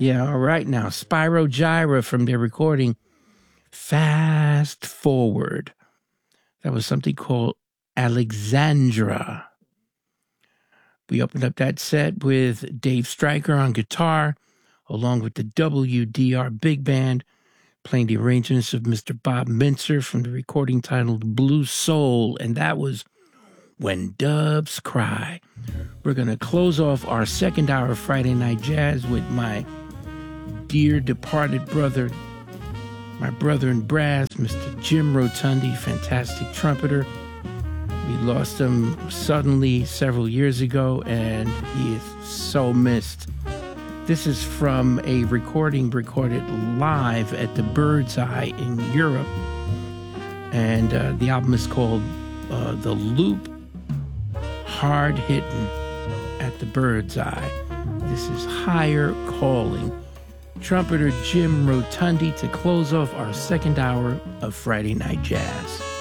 Yeah, all right now. Spyro Gyra from their recording Fast Forward. That was something called Alexandra. We opened up that set with Dave Stryker on guitar, along with the WDR Big Band, playing the arrangements of Mr. Bob Mintzer from the recording titled Blue Soul, and that was When Doves Cry. We're going to close off our second hour of Friday Night Jazz with my dear departed brother, my brother in brass, Mr. Jim Rotundi, fantastic trumpeter. We lost him suddenly several years ago, and he is so missed. This is from a recording recorded live at the Bird's Eye in Europe, and the album is called The Loop Hard Hittin' at the Bird's Eye. This is Higher Calling. Trumpeter Jim Rotundi to close off our second hour of Friday Night Jazz.